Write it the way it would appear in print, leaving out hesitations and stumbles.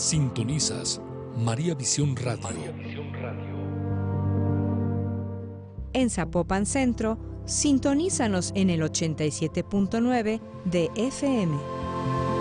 Sintonizas María Visión Radio. En Zapopan Centro, sintonízanos en el 87.9 de FM.